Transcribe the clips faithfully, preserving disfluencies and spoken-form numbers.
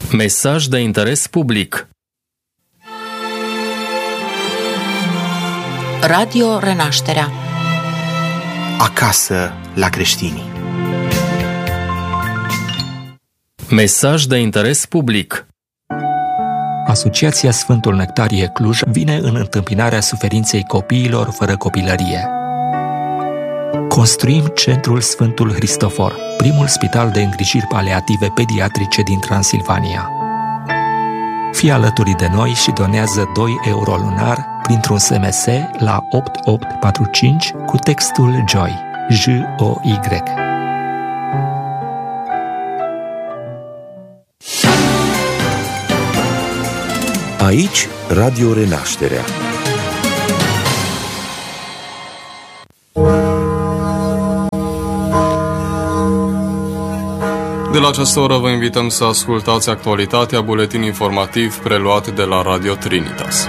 Mesaj de interes public. Radio Renașterea. Acasă la creștini. Mesaj de interes public. Asociația Sfântul Nectarie Cluj vine în întâmpinarea suferinței copiilor fără copilărie. Construim Centrul Sfântul Hristofor, primul spital de îngrijiri paliative pediatrice din Transilvania. Fii alături de noi și donează doi euro lunar printr-un S M S la opt opt patru cinci cu textul JOY, J O Y. Aici, Radio Renașterea. De la această oră vă invităm să ascultați actualitatea, buletin informativ preluat de la Radio Trinitas.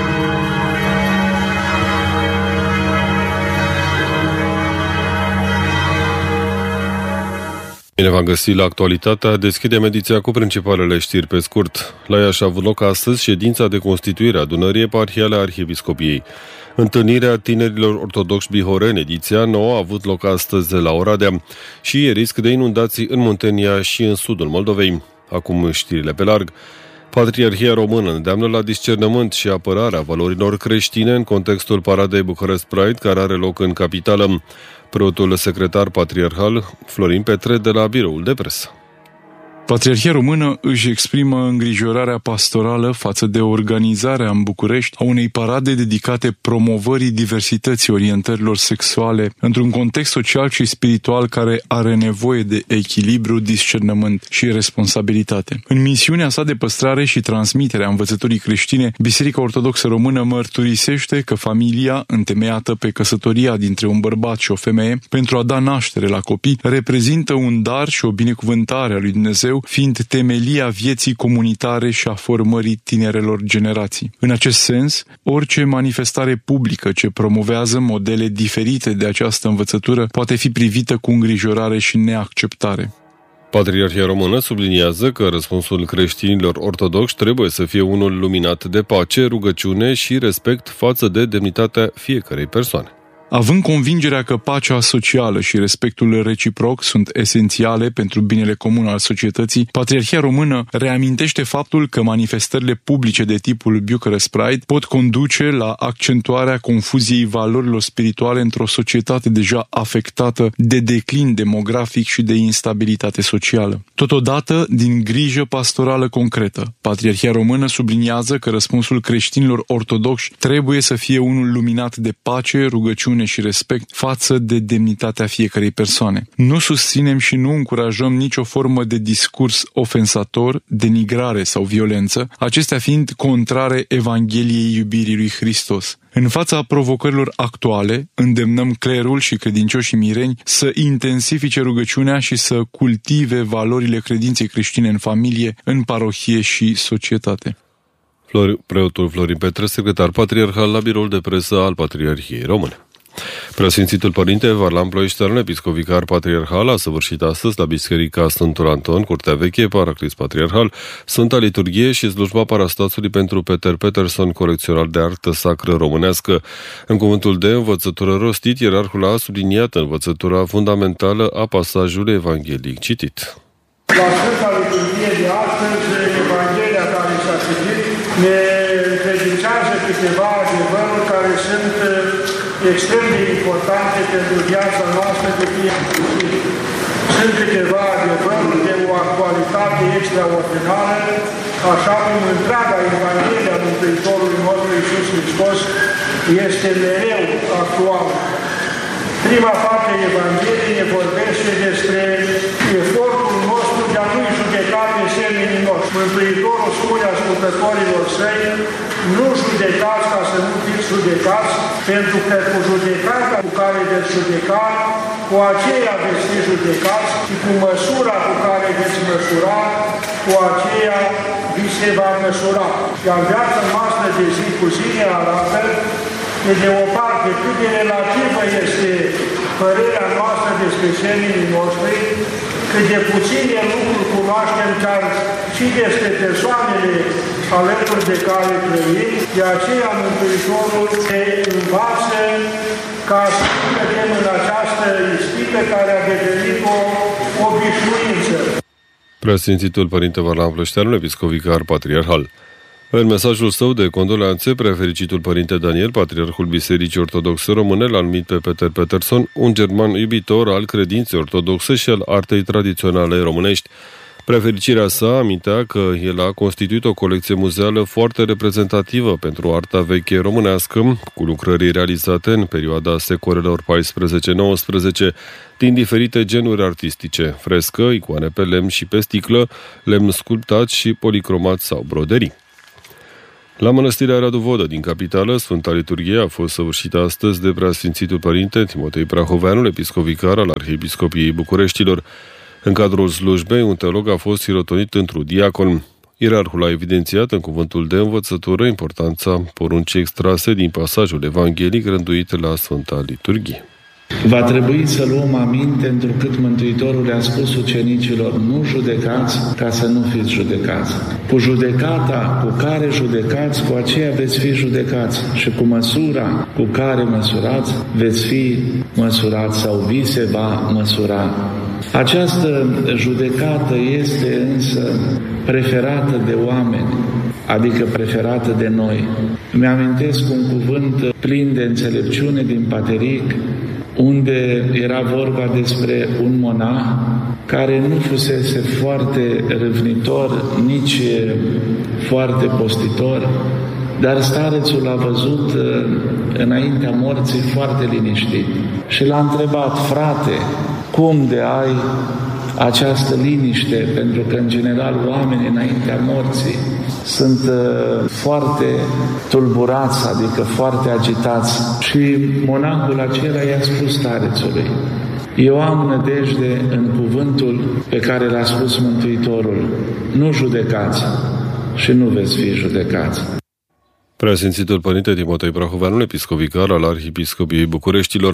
Bine v-am găsit la actualitatea. Deschidem ediția cu principalele știri pe scurt. La Iași a avut loc astăzi ședința de constituire a Adunării Eparhiale a Arhiepiscopiei. Întâlnirea tinerilor ortodoxi bihoreni, ediția nouă, a avut loc astăzi la Oradea și e risc de inundații în Muntenia și în sudul Moldovei. Acum știrile pe larg. Patriarhia Română îndeamnă la discernământ și apărarea valorilor creștine în contextul paradei Bucharest Pride, care are loc în capitală. Preotul secretar patriarhal Florin Petre de la biroul de presă. Patriarhia Română își exprimă îngrijorarea pastorală față de organizarea în București a unei parade dedicate promovării diversității orientărilor sexuale într-un context social și spiritual care are nevoie de echilibru, discernământ și responsabilitate. În misiunea sa de păstrare și transmitere a învățăturii creștine, Biserica Ortodoxă Română mărturisește că familia, întemeiată pe căsătoria dintre un bărbat și o femeie pentru a da naștere la copii, reprezintă un dar și o binecuvântare a lui Dumnezeu, fiind temelia vieții comunitare și a formării tinerelor generații. În acest sens, orice manifestare publică ce promovează modele diferite de această învățătură poate fi privită cu îngrijorare și neacceptare. Patriarhia Română subliniază că răspunsul creștinilor ortodoxi trebuie să fie unul luminat de pace, rugăciune și respect față de demnitatea fiecărei persoane. Având convingerea că pacea socială și respectul reciproc sunt esențiale pentru binele comun al societății, Patriarhia Română reamintește faptul că manifestările publice de tipul Bucharest Pride pot conduce la accentuarea confuziei valorilor spirituale într-o societate deja afectată de declin demografic și de instabilitate socială. Totodată, din grijă pastorală concretă, Patriarhia Română subliniază că răspunsul creștinilor ortodoxi trebuie să fie unul luminat de pace, rugăciune și respect față de demnitatea fiecărei persoane. Nu susținem și nu încurajăm nicio formă de discurs ofensator, denigrare sau violență, acestea fiind contrare Evangheliei iubirii lui Hristos. În fața provocărilor actuale, îndemnăm clerul și credincioșii mireni să intensifice rugăciunea și să cultive valorile credinței creștine în familie, în parohie și societate. Preotul Florin Petre, secretar patriarhal la biroul de presă al Patriarhiei Române. Preasfințitul Părinte Varlam Ploieștean, episcop vicar patriarhal, a săvârșit astăzi la Biserica Sfântul Anton, Curtea Veche, Paraclis Patriarhal, Sfânta Liturghie și slujba parastasului pentru Peter Peterson, colecționar de artă sacră românească. În cuvântul de învățătură rostit, ierarhul a subliniat învățătura fundamentală a pasajului evanghelic citit. La Sfânta Liturghie de astăzi, Evanghelia care s-a citit ne încredințează câteva adevăruri care sunt extrem de importante pentru viața noastră de fiecare zi. Sunt câteva adevăruri de o actualitate extraordinară, așa cum întreaga Evanghelia Mântuitorului nostru Iisus Hristos este mereu actuală. Prima parte a Evangheliei ne vorbește despre efortul nostru de a nu-i judeca pe semenii noștri. Mântuitorul spune ascultătorilor săi: nu judecați ca să nu fiți judecați, pentru că cu judecata cu care veți judeca, cu aceea veți fi judecați și cu măsura cu care veți măsura, cu aceea vi se va măsura. Iar viața noastră de zi cu zi ne arată că de o parte cât de relativă este părerea noastră despre semenii noștri, cât de puține lucruri cunoaștem chiar și despre persoanele alături de care trăim, de aceea Mântuitorul ne învață ca să nu cădem în această ispită care a devenit o obișnuință. Preasfințitul Părinte Varlam Plășteanu, episcop vicar patriarhal. În mesajul său de condoleanțe, Preafericitul Părinte Daniel, Patriarhul Bisericii Ortodoxe Române, l-a numit pe Peter Peterson un german iubitor al credinței ortodoxe și al artei tradiționale românești. Preafericirea sa amintea că el a constituit o colecție muzeală foarte reprezentativă pentru arta veche românească, cu lucrări realizate în perioada secolelor paisprezece nouăsprezece din diferite genuri artistice, frescă, icoane pe lemn și pe sticlă, lemn sculptat și policromat sau broderii. La Mănăstirea Radu Vodă din capitală, Sfânta Liturghie a fost săvârșită astăzi de Preasfințitul Părinte Timotei Prahoveanu, episcop vicar al Arhiepiscopiei Bucureștilor. În cadrul slujbei, un teolog a fost sirotonit într-un diacon. Ierarhul a evidențiat în cuvântul de învățătură importanța poruncii extrase din pasajul evanghelic rânduit la Sfânta Liturghie. Va trebui să luăm aminte, întrucât Mântuitorul le-a spus ucenicilor: nu judecați ca să nu fiți judecați. Cu judecata cu care judecați, cu aceea veți fi judecați, și cu măsura cu care măsurați, veți fi măsurați sau vi se va măsura. Această judecată este însă preferată de oameni, adică preferată de noi. Mi-amintesc un cuvânt plin de înțelepciune din Pateric, unde era vorba despre un monah care nu fusese foarte râvnitor, nici foarte postitor, dar starețul l-a văzut înaintea morții foarte liniștit și l-a întrebat: frate, cum de ai această liniște? Pentru că, în general, oamenii înaintea morții sunt uh, foarte tulburați, adică foarte agitați. Și monahul acela i-a spus starețului: eu am nădejde în cuvântul pe care l-a spus Mântuitorul: nu judecați și nu veți fi judecați. Preasfințitul Părinte Timotei Prahoveanu, episcop vicar al Arhiepiscopiei Bucureștilor.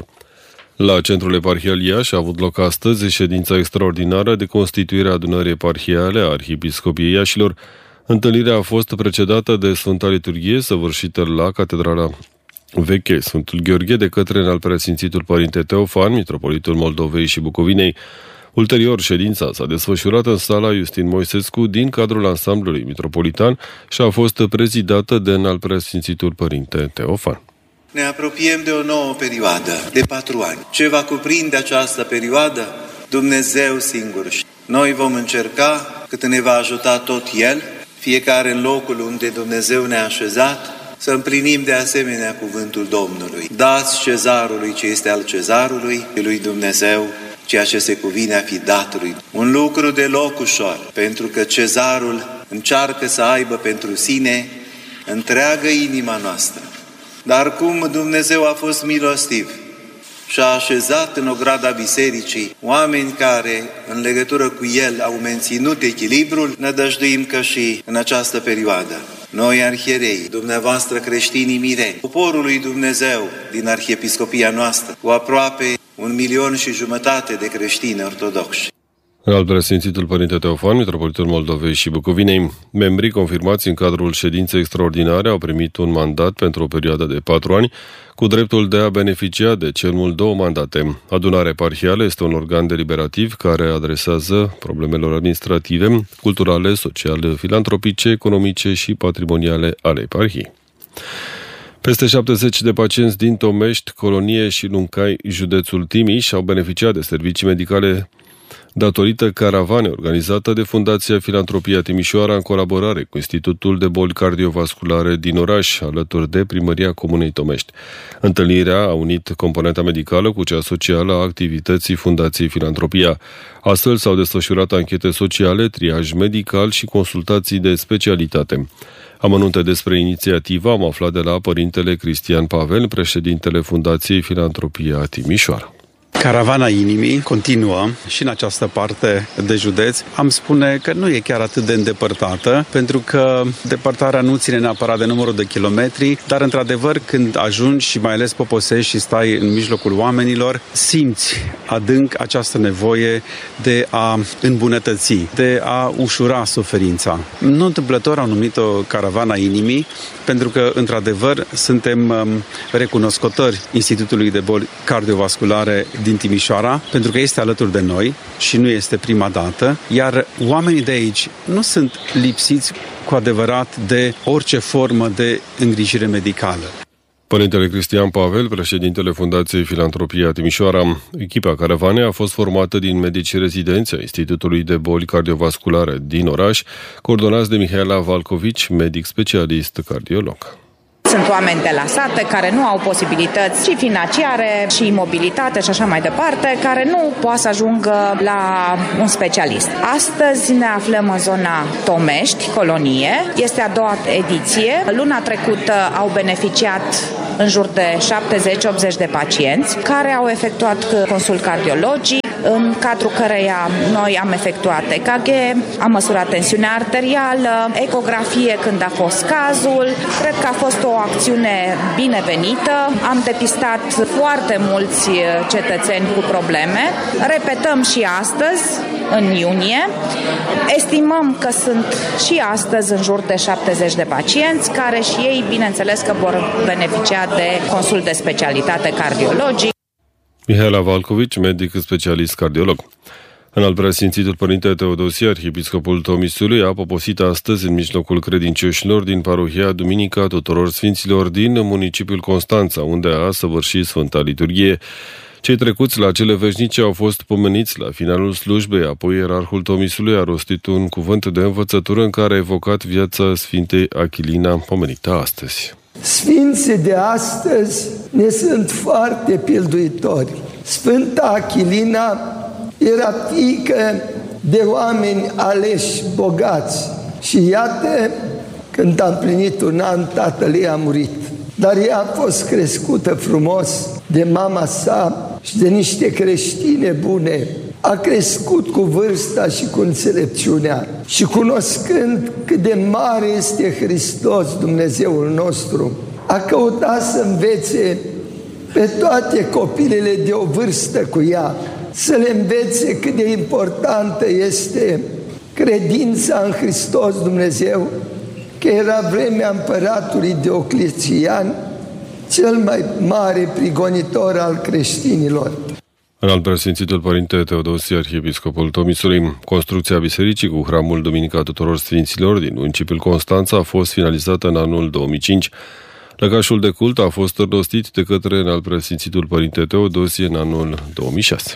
La Centrul Eparhial Iași a avut loc astăzi ședința extraordinară de constituire a adunării eparhiale a Arhiepiscopiei Iașilor. Întâlnirea a fost precedată de Sfânta Liturghie, săvârșită la Catedrala Veche Sfântul Gheorghe de către Înalt Preasfințitul Părinte Teofan, mitropolitul Moldovei și Bucovinei. Ulterior, ședința s-a desfășurat în sala Iustin Moisescu din cadrul ansamblului mitropolitan și a fost prezidată de Înalt Preasfințitul Părinte Teofan. Ne apropiem de o nouă perioadă, de patru ani. Ce va cuprinde această perioadă? Dumnezeu singur. Noi vom încerca, cât ne va ajuta tot El, fiecare în locul unde Dumnezeu ne-a așezat, să împlinim de asemenea cuvântul Domnului. Dați cezarului ce este al cezarului, lui Dumnezeu ceea ce se cuvine a fi datului. Un lucru deloc ușor, pentru că cezarul încearcă să aibă pentru sine întreagă inima noastră. Dar cum Dumnezeu a fost milostiv și a așezat în ograda bisericii oameni care, în legătură cu El, au menținut echilibrul, nădăjduim că și în această perioadă noi, arhierei, dumneavoastră creștinii mireni, poporul lui Dumnezeu din arhiepiscopia noastră, cu aproape un milion și jumătate de creștini ortodoxi. Înalt Preasfințitul Părinte Teofan, mitropolitul Moldovei și Bucovinei, membrii confirmați în cadrul ședinței extraordinare au primit un mandat pentru o perioadă de patru ani, cu dreptul de a beneficia de cel mult două mandate. Adunarea eparhială este un organ deliberativ care adresează problemelor administrative, culturale, sociale, filantropice, economice și patrimoniale ale eparhiei. Peste șaptezeci de pacienți din Tomești, Colonie și Luncai, județul Timiș, au beneficiat de servicii medicale datorită caravane organizată de Fundația Filantropia Timișoara în colaborare cu Institutul de Boli Cardiovasculare din oraș, alături de Primăria Comunei Tomești. Întâlnirea a unit componenta medicală cu cea socială a activității Fundației Filantropia. Astfel s-au desfășurat anchete sociale, triaj medical și consultații de specialitate. Amănunte despre inițiativă am aflat de la părintele Cristian Pavel, președintele Fundației Filantropia Timișoara. Caravana inimii continuă și în această parte de județ. Am spune că nu e chiar atât de îndepărtată, pentru că depărtarea nu ține neapărat de numărul de kilometri, dar într-adevăr când ajungi și mai ales poposești și stai în mijlocul oamenilor, simți adânc această nevoie de a îmbunătăți, de a ușura suferința. Nu întâmplător au numit-o Caravana inimii, pentru că într-adevăr suntem recunoscători Institutului de Boli Cardiovasculare din Timișoara, pentru că este alături de noi și nu este prima dată, iar oamenii de aici nu sunt lipsiți cu adevărat de orice formă de îngrijire medicală. Părintele Cristian Pavel, președintele Fundației Filantropia Timișoara, echipa caravanei a fost formată din medici rezidenți a Institutului de Boli Cardiovasculare din oraș, coordonați de Mihaela Valcovici, medic specialist cardiolog. Sunt oameni de la sate care nu au posibilități și financiare și mobilitate și așa mai departe, care nu poate să ajungă la un specialist. Astăzi ne aflăm în zona Tomești, Colonie. Este a doua ediție. Luna trecută au beneficiat în jur de șaptezeci optzeci de pacienți care au efectuat consult cardiologii, în cadrul căreia noi am efectuat E K G, am măsurat tensiunea arterială, ecografie când a fost cazul. Cred că a fost o acțiune binevenită. Am depistat foarte mulți cetățeni cu probleme. Repetăm și astăzi, în iunie. Estimăm că sunt și astăzi în jur de șaptezeci de pacienți care și ei, bineînțeles că vor beneficia de consult de specialitate cardiologic. Mihaela Valcovici, medic specialist cardiolog. Înalt preasfințitul Părinte Teodosie, arhiepiscopul Tomisului, a poposit astăzi în mijlocul credincioșilor din parohia Duminica Tuturor Sfinților din municipiul Constanța, unde a săvârșit Sfânta Liturghie. Cei trecuți la cele veșnice au fost pomeniți la finalul slujbei, apoi ierarhul Tomisului a rostit un cuvânt de învățătură în care a evocat viața Sfintei Achilina, pomenită astăzi. Sfinții de astăzi ne sunt foarte pilduitori. Sfânta Achilina era fiică de oameni aleși, bogați. Și iată, când a împlinit un an, tatăl ei a murit. Dar ea a fost crescută frumos de mama sa și de niște creștine bune. A crescut cu vârsta și cu înțelepciunea și cunoscând cât de mare este Hristos, Dumnezeul nostru, a căutat să învețe pe toate copilele de o vârstă cu ea, să le învețe cât de importantă este credința în Hristos Dumnezeu, că era vremea împăratului Diocletian, cel mai mare prigonitor al creștinilor. Înalt preasfințitul Părinte Teodosie, arhiepiscopul Tomisului, construcția bisericii cu hramul Duminica Tuturor Sfinților din municipiul Constanța a fost finalizată în anul două mii cinci. Lăcașul de cult a fost rostit de către înalt preasfințitul Părinte Teodosie în anul două mii șase.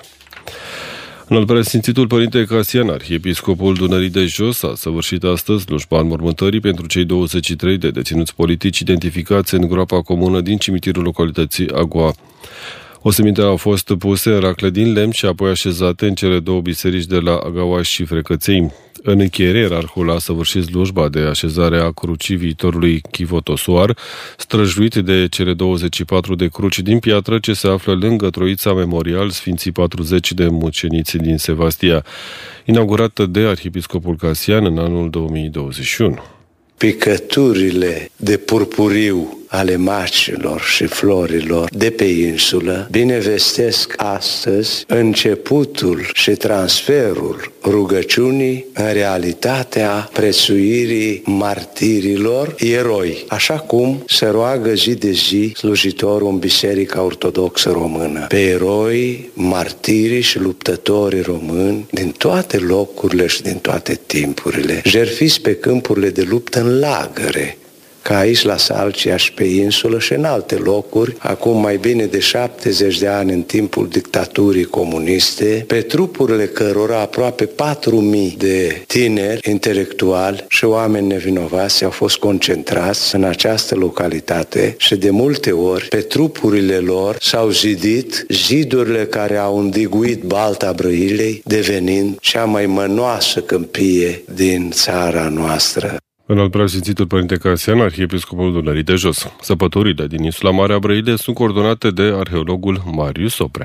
Înalt preasfințitul Părinte Casian, arhiepiscopul Dunării de Jos, a săvârșit astăzi slujba înmormântării pentru cei douăzeci și trei de deținuți politici identificați în groapa comună din cimitirul localității Agua. Osemintele au fost puse în racle din lemn și apoi așezate în cele două biserici de la Agaua și Frecăței. În încheiere, ierarhul a săvârșit slujba de așezare a crucii viitorului Chivotosoar, străjuit de cele douăzeci și patru de cruci din piatră ce se află lângă Troița Memorial Sfinții patruzeci de muceniți din Sevastia, inaugurată de arhiepiscopul Casian în anul două mii douăzeci și unu. Picăturile de purpuriu ale macilor și florilor de pe insulă binevestesc astăzi începutul și transferul rugăciunii în realitatea prețuirii martirilor eroi, așa cum se roagă zi de zi slujitorul în Biserica Ortodoxă Română, pe eroi, martirii și luptătorii români din toate locurile și din toate timpurile, jertfiți pe câmpurile de luptă în lagăre, ca aici la Salcia și pe insulă și în alte locuri, acum mai bine de șaptezeci de ani în timpul dictaturii comuniste, pe trupurile cărora aproape patru mii de tineri intelectuali și oameni nevinovați au fost concentrați în această localitate și de multe ori pe trupurile lor s-au zidit zidurile care au îndiguit Balta Brăilei, devenind cea mai mănoasă câmpie din țara noastră. Înalt preasfințitul Părinte Casian, arhiepiscopul Dunării de Jos. Săpăturile din insula Marea Brăile sunt coordonate de arheologul Marius Oprea.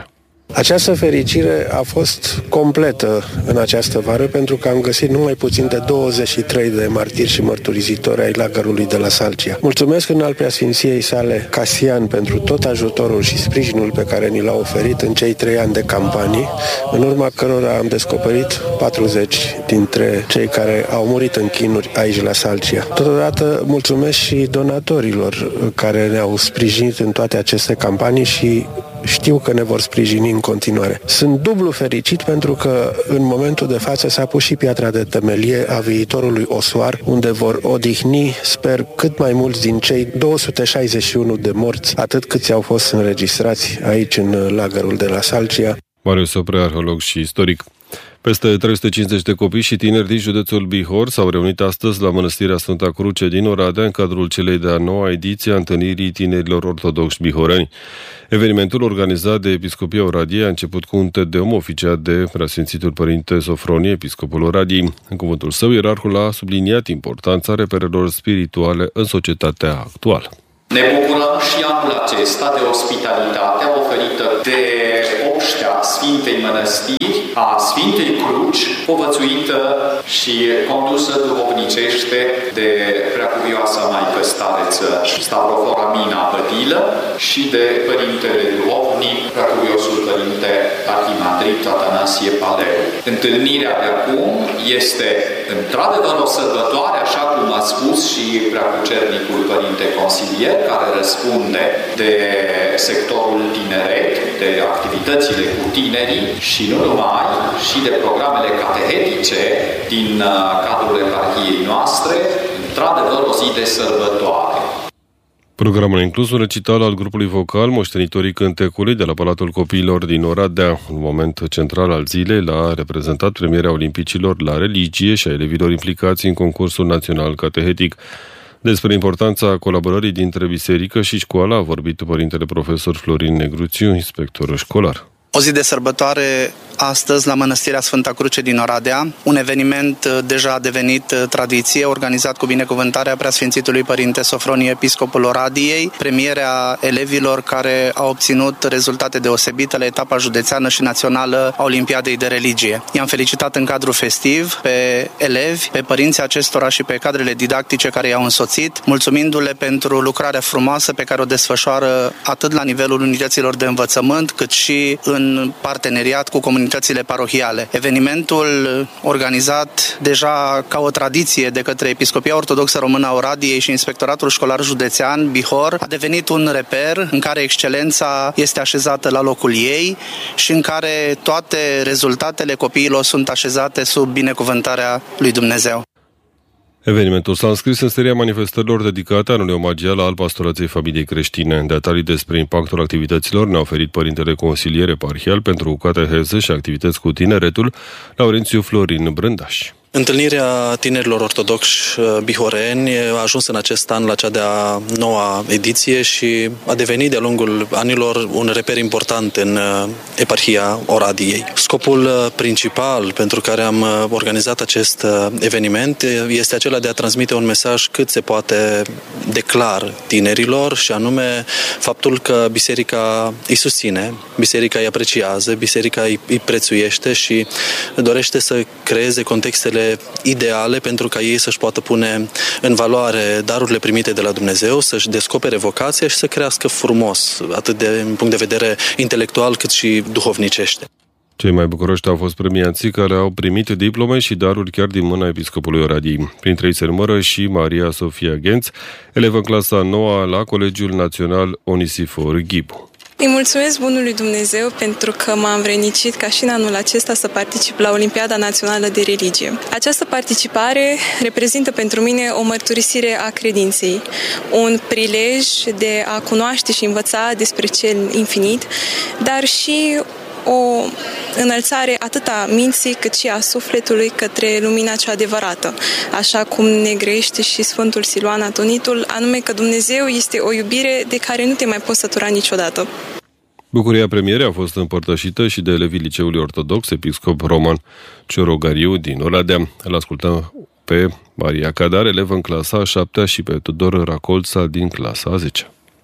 Această fericire a fost completă în această vară pentru că am găsit numai puțin de douăzeci și trei de martiri și mărturisitori ai lagărului de la Salcia. Mulțumesc în al preasfinției sale Casian pentru tot ajutorul și sprijinul pe care ni l-a oferit în cei trei ani de campanii, în urma cărora am descoperit patruzeci dintre cei care au murit în chinuri aici la Salcia. Totodată mulțumesc și donatorilor care ne-au sprijinit în toate aceste campanii și știu că ne vor sprijini în continuare. Sunt dublu fericit pentru că în momentul de față s-a pus și piatra de temelie a viitorului Osoar, unde vor odihni, sper, cât mai mulți din cei două sute șaizeci și unu de morți, atât câți au fost înregistrați aici în lagărul de la Salcia. Marius Oprea, arheolog și istoric. Peste trei sute cincizeci de copii și tineri din județul Bihor s-au reunit astăzi la Mănăstirea Sfânta Cruce din Oradea în cadrul celei de-a noua ediție a întâlnirii tinerilor ortodoxi bihoreni. Evenimentul organizat de Episcopia Oradiei a început cu un tedeum oficiat de Preasfințitul Părinte Sofronie, Episcopul Oradiei. În cuvântul său, ierarhul a subliniat importanța reperelor spirituale în societatea actuală. Ne bucurăm și anul acesta de ospitalitatea oferită de obștea Sfintei Mănăstiri a Sfintei Cruci, povățuită și condusă duhovnicește de Preacuvioasa Maică Stareță Stavroforamina Bădilă și de Părintele Duhovnic, Preacuviosul Părinte Arhimandrit Atanasie Paleu. Întâlnirea de acum este într-adevăr o sărbătoare, așa cum a spus și Preacucernicul Părinte Consilier, care răspunde de sectorul tineret, de activitățile cu tinerii și nu numai, și de programele catehetice din cadrul eparhiei noastre, într-adevăr o zi de sărbătoare. Programul a inclus un recital al grupului vocal Moștenitorii Cântecului de la Palatul Copiilor din Oradea. Un moment central al zilei l-a reprezentat premierea olimpicilor la religie și a elevilor implicați în concursul național catehetic. Despre importanța colaborării dintre biserică și școală a vorbit părintele profesor Florin Negruțiu, inspector școlar. O zi de sărbătoare astăzi la Mănăstirea Sfânta Cruce din Oradea, un eveniment deja a devenit tradiție, organizat cu binecuvântarea Preasfințitului Părinte Sofronie, Episcopul Oradiei, premierea elevilor care au obținut rezultate deosebite la etapa județeană și națională a Olimpiadei de Religie. I-am felicitat în cadrul festiv pe elevi, pe părinții acestora și pe cadrele didactice care i-au însoțit, mulțumindu-le pentru lucrarea frumoasă pe care o desfășoară atât la nivelul unităților de învățământ, cât și în parteneriat cu comunitățile parohiale. Evenimentul organizat deja ca o tradiție de către Episcopia Ortodoxă Română a Oradiei și Inspectoratul Școlar Județean Bihor a devenit un reper în care excelența este așezată la locul ei și în care toate rezultatele copiilor sunt așezate sub binecuvântarea lui Dumnezeu. Evenimentul s-a înscris în seria manifestărilor dedicate anului omagial al pastorației familiei creștine. Detalii despre impactul activităților ne-a oferit părintele consilier eparhial pentru cateheze și activități cu tineretul, Laurențiu Florin Brândaș. Întâlnirea tinerilor ortodoxi bihoreni a ajuns în acest an la cea de-a noua ediție și a devenit de-a lungul anilor un reper important în eparhia Oradiei. Scopul principal pentru care am organizat acest eveniment este acela de a transmite un mesaj cât se poate de clar tinerilor și anume faptul că biserica îi susține, biserica îi apreciază, biserica îi, îi prețuiește și dorește să creeze contextele ideale pentru ca ei să-și poată pune în valoare darurile primite de la Dumnezeu, să-și descopere vocația și să crească frumos, atât de, în punct de vedere intelectual cât și duhovnicește. Cei mai bucuroși au fost premiații care au primit diplome și daruri chiar din mâna Episcopului Oradiei. Printre ei se numără și Maria Sofia Ghenț, elevă în clasa a noua la Colegiul Național Onisifor Ghibu. Îi mulțumesc Bunului Dumnezeu pentru că m-a învrednicit ca și în anul acesta să particip la Olimpiada Națională de Religie. Această participare reprezintă pentru mine o mărturisire a credinței, un prilej de a cunoaște și învăța despre cel infinit, dar și o înălțare atât a minții cât și a sufletului către lumina cea adevărată, așa cum ne grăiește și Sfântul Siluan Atonitul, anume că Dumnezeu este o iubire de care nu te mai poți sătura niciodată. Bucuria premierei a fost împărtășită și de elevii Liceului Ortodox Episcop Roman Ciorogariu din Oradea. Îl ascultăm pe Maria Cadar, elevă în clasa a șaptea și pe Tudor Racolța din clasa a zecea.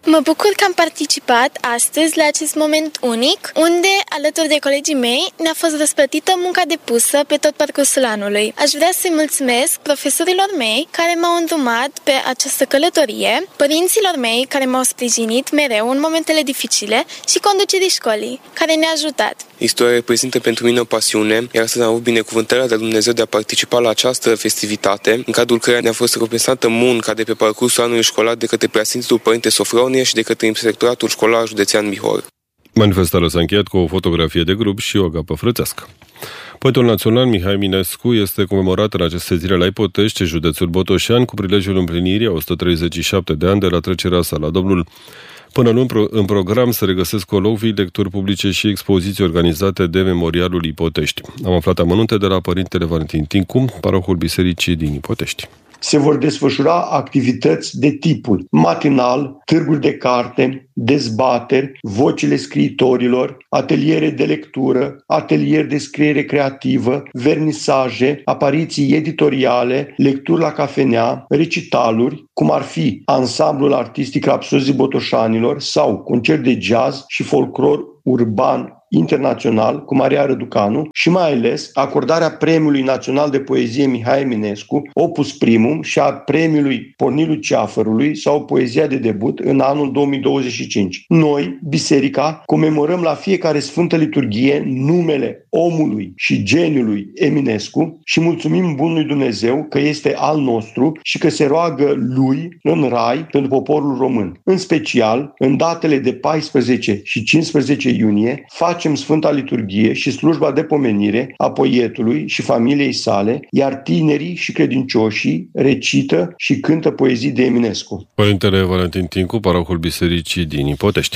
Mă bucur că am participat astăzi la acest moment unic, unde, alături de colegii mei, ne-a fost răsplătită munca depusă pe tot parcursul anului. Aș vrea să-i mulțumesc profesorilor mei care m-au îndrumat pe această călătorie, părinților mei care m-au sprijinit mereu în momentele dificile și conducerii școlii, care ne-a ajutat. Istoria reprezintă pentru mine o pasiune, iar astăzi am avut binecuvântarea de Dumnezeu de a participa la această festivitate, în cadrul căreia ne-a fost recompensată munca de pe parcursul anului școlar de către Preasfințitul Părinte Sofronie și de către Inspectoratul Școlar Județean Bihor. Manifestarea s-a încheiat cu o fotografie de grup și o agapă frățească. Poetul național Mihai Eminescu este comemorat în aceste zile la Ipotești, județul Botoșani, cu prilejul împlinirii a o sută treizeci și șapte de ani de la trecerea sa la Domnul. Până luni, în program se regăsesc colocvii, lecturi publice și expoziții organizate de Memorialul Ipotești. Am aflat amănunte de la Părintele Valentin Tincu, parohul Bisericii din Ipotești. Se vor desfășura activități de tipul matinal, târguri de carte, dezbateri, vocile scriitorilor, ateliere de lectură, atelier de scriere creativă, vernisaje, apariții editoriale, lecturi la cafenea, recitaluri, cum ar fi ansamblul artistic Rapsozii Botoșanilor sau concert de jazz și folclor urban internațional cu Maria Răducanu și mai ales acordarea Premiului Național de Poezie Mihai Eminescu, Opus Primum, și a Premiului Pornilu Ceafărului sau Poezia de debut în anul două mii douăzeci și cinci. Noi, Biserica, comemorăm la fiecare Sfântă Liturghie numele omului și geniului Eminescu și mulțumim Bunului Dumnezeu că este al nostru și că se roagă lui în rai pentru poporul român. În special, în datele de paisprezece și cincisprezece iunie, facem Sfânta Liturghie și slujba de pomenire a poetului și familiei sale, iar tinerii și credincioșii recită și cântă poezii de Eminescu. Părintele Valentin Tincu, parohul Bisericii din Ipotești.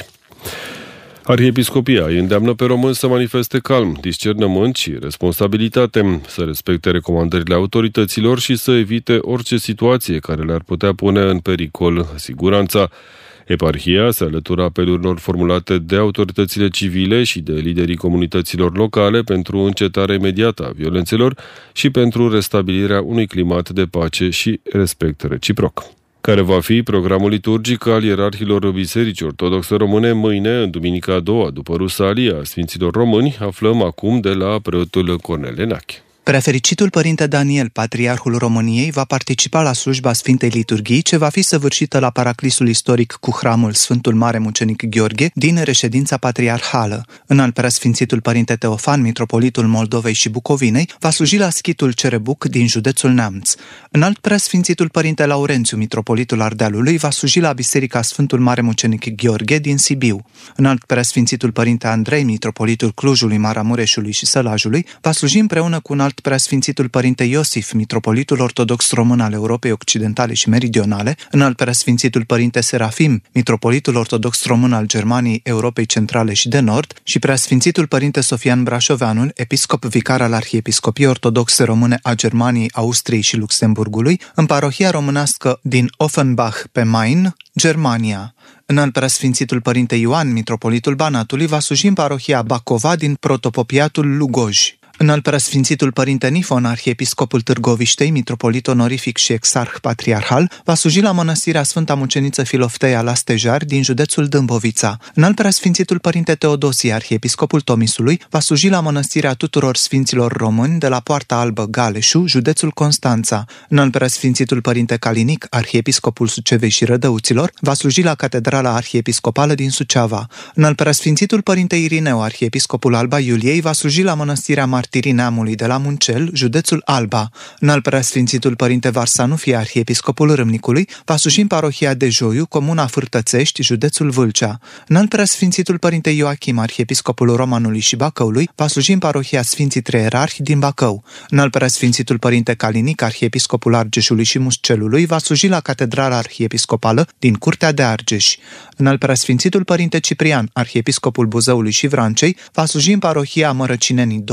Arhiepiscopia îi îndeamnă pe români să manifeste calm, discernământ și responsabilitate, să respecte recomandările autorităților și să evite orice situație care le-ar putea pune în pericol siguranța. Eparhia se alătură apelurilor formulate de autoritățile civile și de liderii comunităților locale pentru încetarea imediată a violențelor și pentru restabilirea unui climat de pace și respect reciproc. Care va fi programul liturgic al ierarhilor Bisericii Ortodoxe Române mâine, în duminica a doua, după Rusalia a Sfinților Români, aflăm acum de la preotul Cornel Enache. Preafericitul Părinte Daniel, Patriarhul României, va participa la slujba Sfintei Liturghii, ce va fi săvârșită la paraclisul istoric cu hramul Sfântul Mare Mucenic Gheorghe din reședința patriarhală. Înalt Preasfințitul Părinte Teofan, Mitropolitul Moldovei și Bucovinei, va sluji la schitul Cerebuc din județul Neamț. Înalt Preasfințitul Părinte Laurențiu, Mitropolitul Ardealului, va sluji la Biserica Sfântul Mare Mucenic Gheorghe din Sibiu. Înalt Preasfințitul Părinte Andrei, Mitropolitul Clujului, Maramureșului și Sălajului, va sluji împreună cu Înalt Preasfințitul Părinte Iosif, Mitropolitul Ortodox Român al Europei Occidentale și Meridionale, Înalt Preasfințitul Părinte Serafim, Mitropolitul Ortodox Român al Germaniei, Europei Centrale și de Nord, și Preasfințitul Părinte Sofian Brașoveanul, episcop vicar al Arhiepiscopiei Ortodoxe Române a Germaniei, Austriei și Luxemburgului, în parohia românească din Offenbach pe Main, Germania. Înalt Preasfințitul Părinte Ioan, Mitropolitul Banatului, va sluji în parohia Bacova din Protopopiatul Lugoj. Înalt Preasfințitul Părinte Nifon, Arhiepiscopul Târgoviștei, Mitropolit onorific și exarh patriarhal, va sluji la mănăstirea Sfânta Muceniță Filofteia la Stejari din județul Dâmbovița. Înalt Preasfințitul Părinte Teodosie, Arhiepiscopul Tomisului, va sluji la mănăstirea tuturor sfinților români de la Poarta Albă, Galeșu, județul Constanța. Înalt Preasfințitul Părinte Calinic, Arhiepiscopul Sucevei și Rădăuților, va sluji la Catedrala Arhiepiscopală din Suceava. Înalt Preasfințitul Părinte Irineu, Arhiepiscopul Alba Iuliei, va sluji la mănăstirea Martirii Neamului de la Muncel, județul Alba. Înalt Preasfințitul Părinte Varsanufie, Arhiepiscopul Râmnicului, va sluji în parohia de Joiu, comuna Fârtățești, județul Vâlcea. Înalt Preasfințitul Părinte Ioachim, Arhiepiscopul Romanului și Bacăului, va sluji în parohia Sfinții Trei Erarhi din Bacău. Înalt Preasfințitul Părinte Calinic, Arhiepiscopul Argeșului și Muscelului, va sluji la Catedrala Arhiepiscopală din Curtea de Argeș. Înalt Preasfințitul Părinte Ciprian, Arhiepiscopul Buzăului și Vrancei, va sluji în parohia Mărăcinenii doi, județul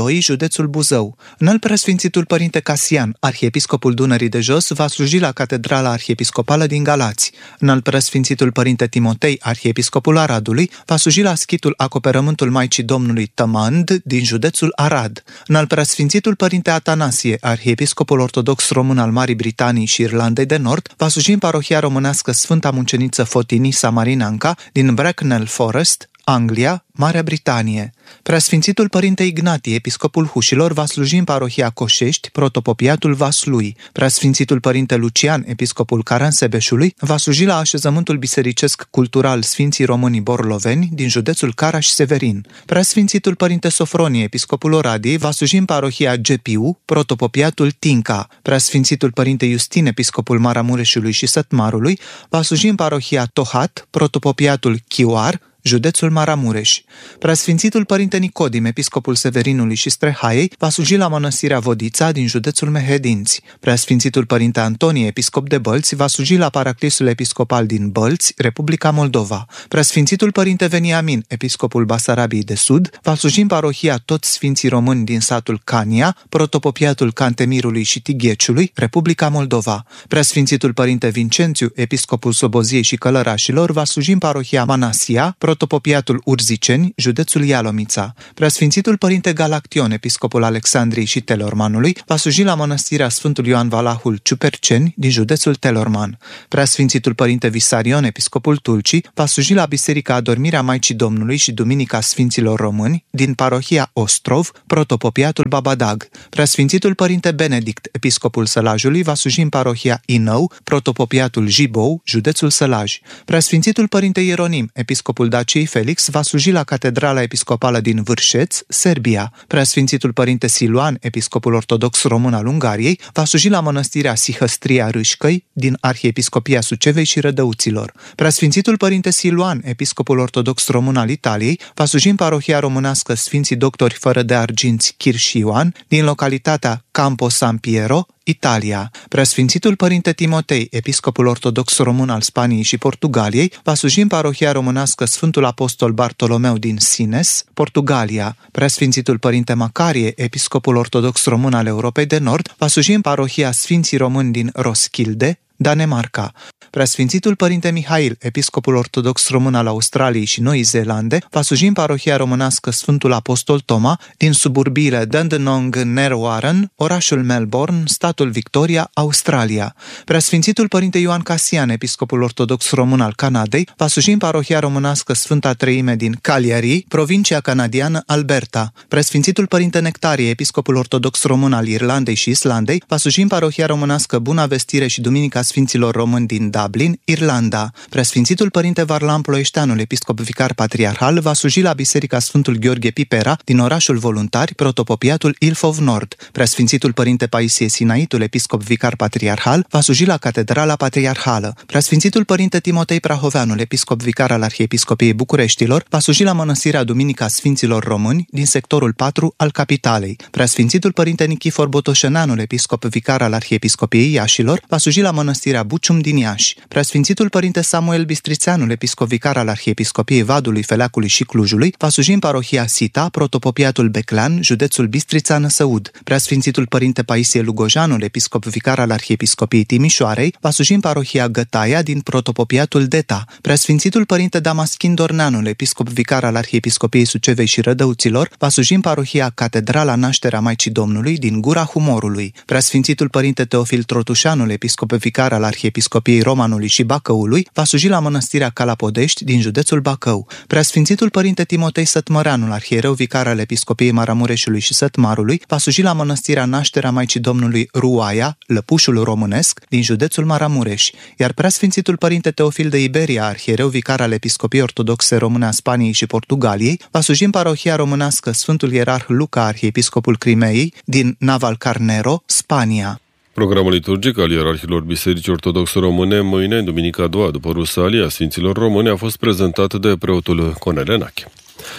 județul Buzău. Înalt Preasfințitul Părinte Casian, arhiepiscopul Dunării de Jos, va sluji la Catedrala Arhiepiscopală din Galați. Înalt Preasfințitul Părinte Timotei, arhiepiscopul Aradului, va sluji la schitul Acoperământul Maicii Domnului Tămand din județul Arad. Înalt Preasfințitul Părinte Atanasie, arhiepiscopul ortodox român al Marii Britanii și Irlandei de Nord, va sluji în parohia românească Sfânta Munceniță Fotinii Samarinanca din Bracknell Forest, Anglia, Marea Britanie. Preasfințitul Părinte Ignatie, episcopul Hușilor, va sluji în parohia Coșești, protopopiatul Vaslui. Preasfințitul Părinte Lucian, episcopul Caransebeșului, va sluji la așezământul bisericesc cultural Sfinții Românii Borloveni din județul Caraș-Severin. Preasfințitul Părinte Sofronie, episcopul Oradiei, va sluji în parohia Gepiu, protopopiatul Tinca. Preasfințitul Părinte Justin, episcopul Maramureșului și Sătmarului, va sluji în parohia Tohat, protopopiatul Chioar, județul Maramureș. Preasfințitul Părinte Nicodim, episcopul Severinului și Strehaiei, va sluji la mănăstirea Vodița din județul Mehedinți. Preasfințitul Părinte Antonie, episcop de Bălți, va sluji la Paraclisul Episcopal din Bălți, Republica Moldova. Preasfințitul Părinte Veniamin, episcopul Basarabiei de Sud, va sluji în parohia Toți Sfinții Români din satul Cania, protopopiatul Cantemirului și Tigheciului, Republica Moldova. Preasfințitul Părinte Vincențiu, episcopul Soboziei și Călărașilor, va sluji în parohia Manasia, protopopiatul Urziceni, județul Ialomița. Preasfințitul Părinte Galaction, episcopul Alexandriei și Telormanului, va sluji la mănăstirea Sfântul Ioan Valahul Ciuperceni din județul Telorman. Preasfințitul Părinte Visarion, episcopul Tulcii, va sluji la Biserica Adormirea Maicii Domnului și Duminica Sfinților Români din parohia Ostrov, protopopiatul Babadag. Preasfințitul Părinte Benedict, episcopul Sălajului, va sluji în parohia Inău, protopopiatul Jibou, județul Sălaj. Preasfințitul Părinte Ieronim, episcopul Daciei Felix, va sluji la Catedrala Episcopală din Vârșeț, Serbia. Preasfințitul Părinte Siluan, episcopul ortodox român al Ungariei, va sluji la mănăstirea Sihăstria Râșcăi din Arhiepiscopia Sucevei și Rădăuților. Preasfințitul Părinte Siluan, episcopul ortodox român al Italiei, va sluji în parohia românească Sfinții Doctori fără de arginți Chir și Ioan din localitatea Campo San Piero, Italia. Preasfințitul Părinte Timotei, episcopul ortodox român al Spaniei și Portugaliei, va sluji în parohia românească Sfântul Apostol Bartolomeu din Sines, Portugalia. Preasfințitul Părinte Macarie, episcopul ortodox român al Europei de Nord, va sluji în parohia Sfinții Români din Roskilde, Danemarca. Preasfințitul Părinte Mihail, episcopul ortodox român al Australiei și Noii Zeelande, va sluji în parohia românească Sfântul Apostol Toma din suburbiile Dandenong Nerwarren, orașul Melbourne, statul Victoria, Australia. Preasfințitul Părinte Ioan Casian, episcopul ortodox român al Canadei, va sluji în parohia românească Sfânta Treime din Cagliari, provincia canadiană Alberta. Preasfințitul Părinte Nectarie, episcopul ortodox român al Irlandei și Islandei, va sluji în parohia românească Buna Vestire și Duminica Sfinților Români din Dublin, Irlanda. Preasfințitul Părinte Varlam Ploieșteanul, episcop vicar patriarhal, va sluji la Biserica Sfântul Gheorghe Pipera din orașul Voluntari, protopopiatul Ilfov Nord. Preasfințitul Părinte Paisie Sinaitul, episcop vicar patriarhal, va sluji la Catedrala Patriarhală. Preasfințitul Părinte Timotei Prahoveanul, episcop vicar al Arhiepiscopiei Bucureștilor, va sluji la Mănăstirea Duminica Sfinților Români din sectorul patru al capitalei. Preasfințitul Părinte Nichifor Botoșeneanul, episcop vicar al Arhiepiscopiei Iașilor, va sluji la Mănăstirea Bucium din Iași. Preasfințitul Părinte Samuel Bistrițeanul, episcop vicar al Arhiepiscopiei Vadului, Feleacului și Clujului, va sluji în parohia Sita, protopopiatul Beclean, județul Bistrița-Năsăud. Preasfințitul Părinte Paisie Lugojanul, episcop vicar al Arhiepiscopiei Timișoarei, va sluji în parohia Gătaia din protopopiatul Deta. Preasfințitul Părinte Damaschin Dorneanul, episcop vicar al Arhiepiscopiei Sucevei și Rădăuților, va sluji în parohia Catedrala Nașterea Maicii Domnului din Gura Humorului. Preasfințitul Părinte Teofil Trotușanul, episcop vicar al Arhiepiscopiei Romanului și Bacăului, va sluji la Mănăstirea Calapodești din județul Bacău. Preasfințitul Părinte Timotei Sătmăreanul, arhiereu vicar al Episcopiei Maramureșului și Sătmarului, va sluji la Mănăstirea Nașterea Maicii Domnului Ruaia, Lăpușul Românesc, din județul Maramureș, iar Preasfințitul Părinte Teofil de Iberia, arhiereu vicar al Episcopiei Ortodoxe Române a Spaniei și Portugaliei, va sluji în parohia românească Sfântul Ierarh Luca, arhiepiscopul Crimeei, din Navalcarnero, Spania. Programul liturgic al ierarhilor Bisericii Ortodoxe Române mâine, duminica a doua după Rusalia Sfinților Români, a fost prezentat de preotul Cornel Enache.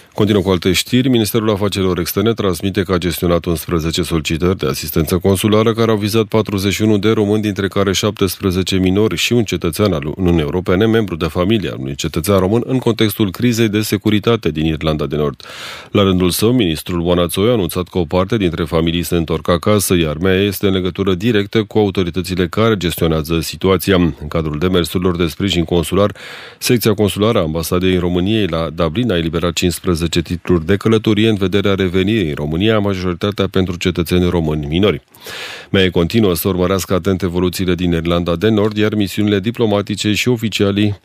Continuă cu alte știri. Ministerul Afacerilor Externe transmite că a gestionat unsprezece solicitări de asistență consulară care au vizat patruzeci și unu de români, dintre care șaptesprezece minori și un cetățean al Uniunii Europene, membru de familie al unui cetățean român, în contextul crizei de securitate din Irlanda de Nord. La rândul său, ministrul Oana Țoi a anunțat că o parte dintre familii se întorc acasă, iar M E A este în legătură directă cu autoritățile care gestionează situația. În cadrul demersurilor de sprijin consular, secția consulară a Ambasadei României la Dublin a eliberat cincisprezece titluri de călătorie în vederea revenirii în România, majoritatea pentru cetățeni români minori. M E A continuă să urmărească atent evoluțiile din Irlanda de Nord, iar misiunile diplomatice și oficialii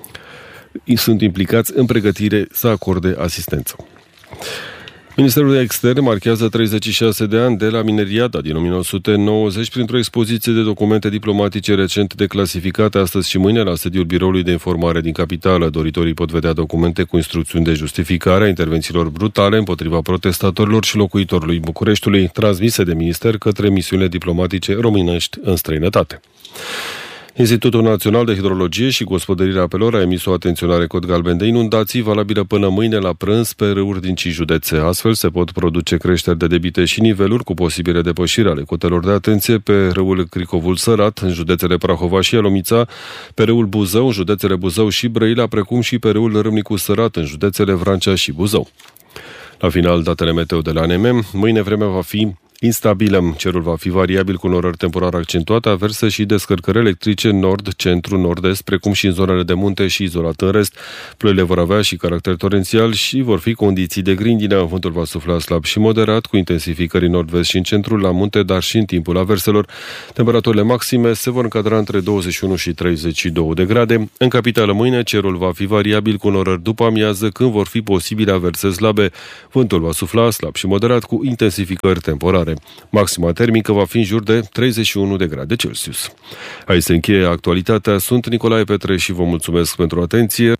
sunt implicați în pregătire să acorde asistență. Ministerul de Externe marchează treizeci și șase de ani de la mineriada din o mie nouă sute nouăzeci printr-o expoziție de documente diplomatice recent declasificate astăzi și mâine la sediul Biroului de Informare din Capitală. Doritorii pot vedea documente cu instrucțiuni de justificare a intervențiilor brutale împotriva protestatorilor și locuitorului Bucureștiului, transmise de minister către misiunile diplomatice românești în străinătate. Institutul Național de Hidrologie și Gospodărirea Apelor a emis o atenționare cod galben de inundații valabilă până mâine la prânz pe râuri din cinci județe. Astfel se pot produce creșteri de debite și niveluri cu posibile depășiri ale cotelor de atenție pe râul Cricovul Sărat, în județele Prahova și Alomița, pe râul Buzău, în județele Buzău și Brăila, precum și pe râul Râmnicu Sărat, în județele Vrancea și Buzău. La final, datele meteo de la A N M. Mâine vremea va fi instabilă. Cerul va fi variabil cu norări temporar accentuate, averse și descărcări electrice nord, centru, nord-est, precum și în zonele de munte și izolat în rest. Ploile vor avea și caracter torențial și vor fi condiții de grindină. Vântul va sufla slab și moderat, cu intensificări în nord-vest și în centrul, la munte, dar și în timpul averselor. Temperaturile maxime se vor încadra între douăzeci și unu și treizeci și două de grade. În capitală mâine cerul va fi variabil cu norări după amiază, când vor fi posibile averse slabe. Vântul va sufla slab și moderat, cu intensificări temporare. Maxima termică va fi în jur de treizeci și unu de grade Celsius. Aici se încheie actualitatea. Sunt Nicolae Petre și vă mulțumesc pentru atenție.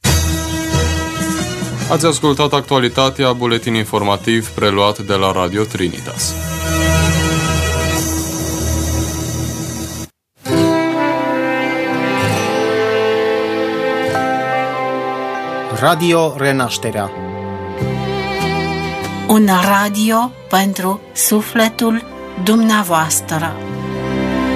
Ați ascultat actualitatea, buletin informativ preluat de la Radio Trinitas. Radio Renașterea. Un radio pentru sufletul dumneavoastră.